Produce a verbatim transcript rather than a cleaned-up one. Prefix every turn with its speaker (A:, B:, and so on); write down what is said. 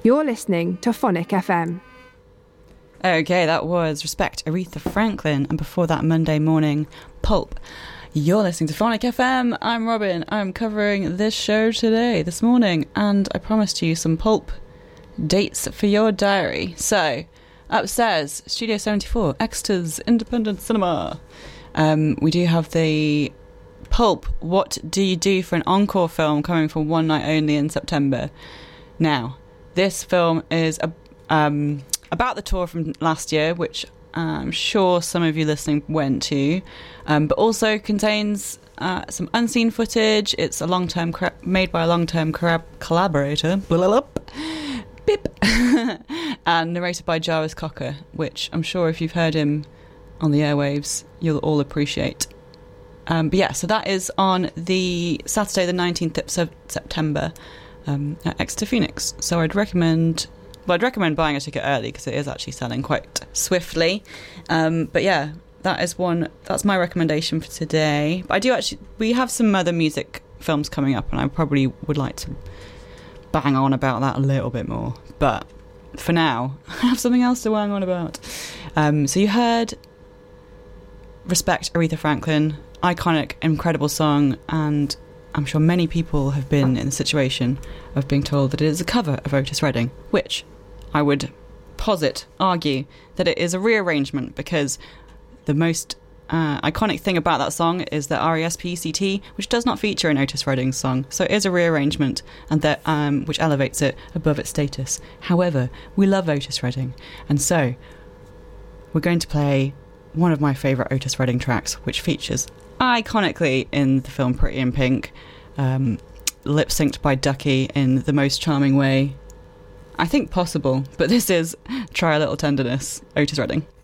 A: You're listening to Phonic F M.
B: Okay, that was Respect, Aretha Franklin, and before that, Monday Morning, Pulp. You're listening to Phonic F M. I'm Robin. I'm covering this show today, this morning, and I promised you some Pulp dates for your diary. So, upstairs, Studio seventy-four, Exeter's Independent Cinema. Um, we do have the Pulp, What Do You Do for an Encore film coming for one night only in September. Now, this film is a, um, about the tour from last year, which I'm sure some of you listening went to, um, but also contains uh, some unseen footage. It's a long-term cra- made by a long-term cora- collaborator, Bip, and narrated by Jarvis Cocker, which I'm sure if you've heard him on the airwaves, you'll all appreciate. Um, but yeah, so that is on the Saturday, the nineteenth of September. Um, at Exeter Phoenix. So I'd recommend well I'd recommend buying a ticket early because it is actually selling quite swiftly, um, but yeah, that is one that's my recommendation for today. But I do actually we have some other music films coming up and I probably would like to bang on about that a little bit more, but for now I have something else to bang on about. Um, so you heard Respect, Aretha Franklin, iconic, incredible song, and I'm sure many people have been in the situation of being told that it is a cover of Otis Redding, which I would posit, argue, that it is a rearrangement because the most uh, iconic thing about that song is the R E S P C T, which does not feature an Otis Redding song. So it is a rearrangement, and that um, which elevates it above its status. However, we love Otis Redding, and so we're going to play one of my favourite Otis Redding tracks, which features iconically in the film Pretty in Pink, um, lip-synced by Ducky in the most charming way I think possible, but this is Try a Little Tenderness, Otis Redding.